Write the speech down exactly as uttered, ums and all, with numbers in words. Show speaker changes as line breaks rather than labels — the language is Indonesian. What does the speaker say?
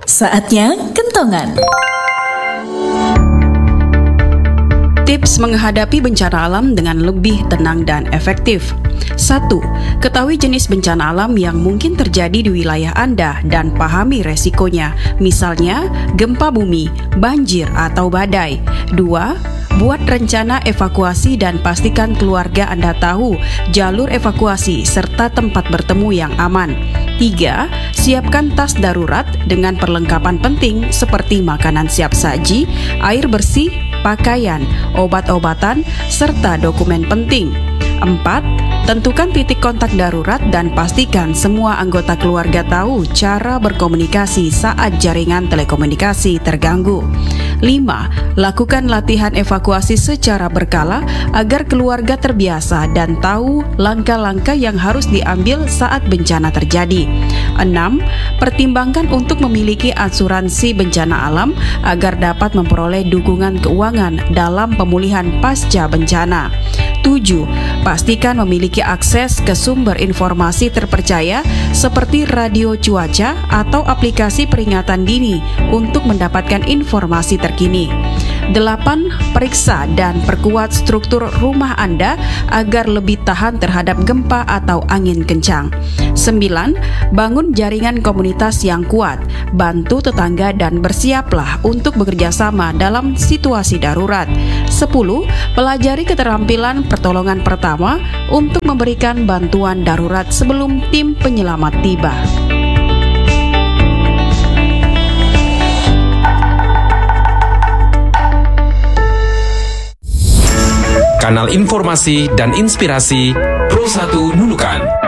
Saatnya kentongan.
Tips menghadapi bencana alam dengan lebih tenang dan efektif. Satu. Ketahui jenis bencana alam yang mungkin terjadi di wilayah Anda dan pahami resikonya, misalnya gempa bumi, banjir, atau badai. Dua. Buat rencana evakuasi dan pastikan keluarga Anda tahu jalur evakuasi serta tempat bertemu yang aman. Tiga. Siapkan tas darurat dengan perlengkapan penting seperti makanan siap saji, air bersih, pakaian, obat-obatan, serta dokumen penting. Empat. Tentukan titik kontak darurat dan pastikan semua anggota keluarga tahu cara berkomunikasi saat jaringan telekomunikasi terganggu. Lima. Lakukan latihan evakuasi secara berkala agar keluarga terbiasa dan tahu langkah-langkah yang harus diambil saat bencana terjadi. Enam. Pertimbangkan untuk memiliki asuransi bencana alam agar dapat memperoleh dukungan keuangan dalam pemulihan pasca bencana. Tujuh. Pastikan memiliki akses ke sumber informasi terpercaya seperti radio cuaca atau aplikasi peringatan dini untuk mendapatkan informasi terkini. Delapan. Periksa dan perkuat struktur rumah Anda agar lebih tahan terhadap gempa atau angin kencang. Sembilan. Bangun jaringan komunitas yang kuat, bantu tetangga dan bersiaplah untuk bekerja sama dalam situasi darurat. Sepuluh. Pelajari keterampilan pertolongan pertama untuk memberikan bantuan darurat sebelum tim penyelamat tiba.
Kanal informasi dan inspirasi Pro satu Nunukan.